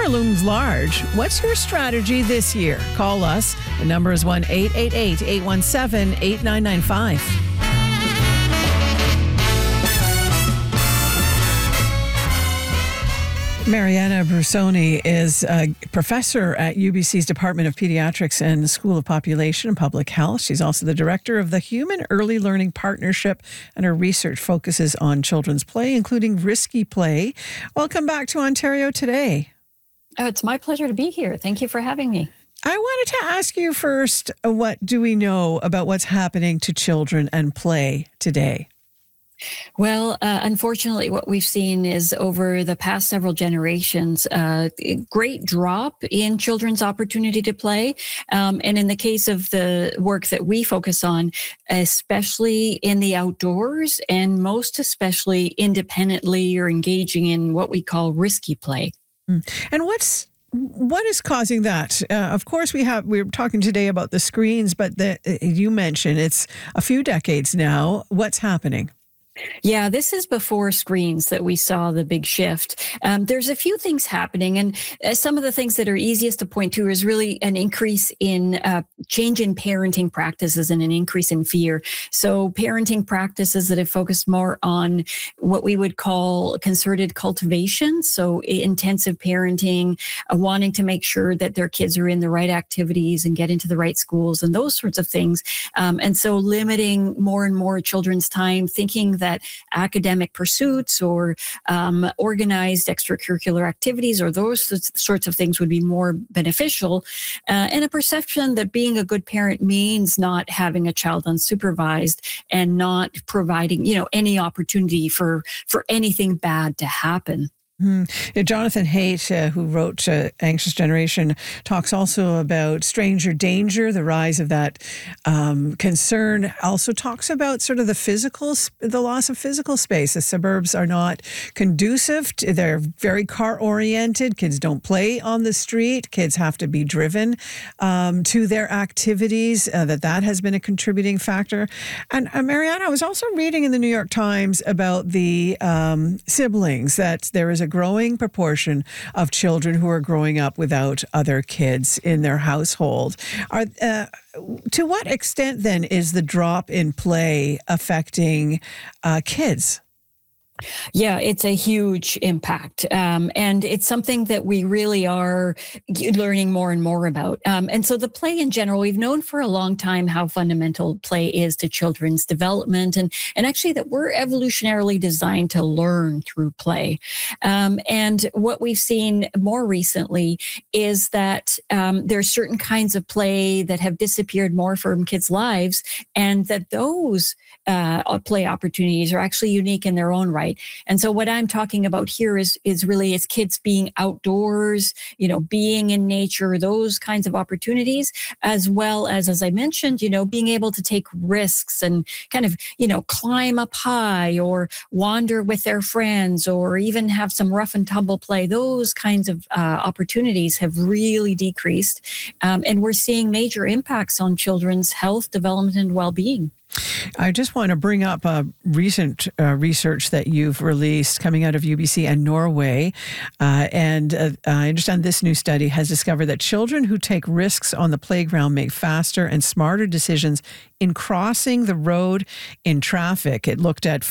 looms large. What's your strategy this year? Call us. The number is 1-888-817-8995. Mariana Brusoni is a professor at UBC's Department of Pediatrics and the School of Population and Public Health. She's also the director of the Human Early Learning Partnership, and her research focuses on children's play, including risky play. Welcome back to Ontario Today. Oh, it's my pleasure to be here. Thank you for having me. I wanted to ask you first, what do we know about what's happening to children and play today? Well, unfortunately, what we've seen is over the past several generations, a great drop in children's opportunity to play. And in the case of the work that we focus on, especially in the outdoors and most especially independently or engaging in what we call risky play. And what is causing that? Of course, we're talking today about the screens, but you mentioned it's a few decades now. What's happening? Yeah, this is before screens that we saw the big shift. There's a few things happening, and some of the things that are easiest to point to is really an increase in change in parenting practices and an increase in fear. So parenting practices that have focused more on what we would call concerted cultivation, so intensive parenting, wanting to make sure that their kids are in the right activities and get into the right schools and those sorts of things. And so limiting more and more children's time, thinking that academic pursuits or organized extracurricular activities or those sorts of things would be more beneficial, and a perception that being a good parent means not having a child unsupervised and not providing, any opportunity for anything bad to happen. Jonathan Haidt, who wrote Anxious Generation, talks also about stranger danger, the rise of that concern. Also talks about sort of the loss of physical space. The suburbs are not conducive. They're very car-oriented. Kids don't play on the street. Kids have to be driven to their activities. That has been a contributing factor. And Mariana, I was also reading in the New York Times about the siblings, that there is a growing proportion of children who are growing up without other kids in their household. To what extent, then, is the drop in play affecting kids? Yeah, it's a huge impact. And it's something that we really are learning more and more about. And so the play in general, we've known for a long time how fundamental play is to children's development, and actually that we're evolutionarily designed to learn through play. And what we've seen more recently is that there's certain kinds of play that have disappeared more from kids' lives, and that those play opportunities are actually unique in their own right. And so what I'm talking about here is really it's kids being outdoors, being in nature, those kinds of opportunities, as well as I mentioned, being able to take risks and kind of, climb up high or wander with their friends or even have some rough and tumble play. Those kinds of opportunities have really decreased. And we're seeing major impacts on children's health, development, and well-being. I just want to bring up recent research that you've released coming out of UBC and Norway. And I understand this new study has discovered that children who take risks on the playground make faster and smarter decisions in crossing the road in traffic. It looked at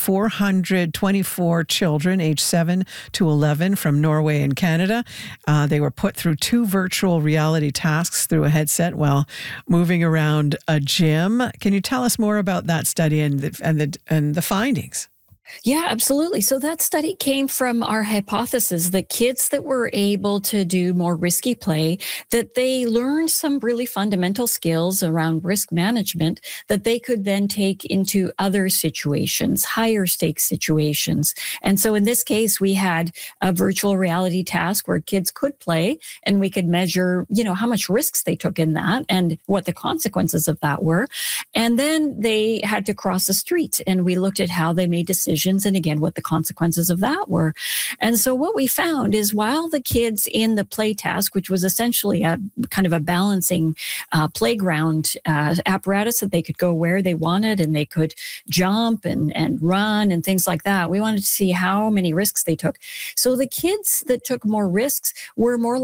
424 children aged 7 to 11 from Norway and Canada. They were put through 2 virtual reality tasks through a headset while moving around a gym. Can you tell us more about that study and the findings? Yeah, absolutely. So that study came from our hypothesis that kids that were able to do more risky play, that they learned some really fundamental skills around risk management that they could then take into other situations, higher stakes situations. And so in this case, we had a virtual reality task where kids could play, and we could measure, how much risks they took in that and what the consequences of that were. And then they had to cross the street, and we looked at how they made decisions and again, what the consequences of that were. And so what we found is while the kids in the play task, which was essentially a kind of a balancing playground apparatus that they could go where they wanted and they could jump and run and things like that, we wanted to see how many risks they took. So the kids that took more risks were more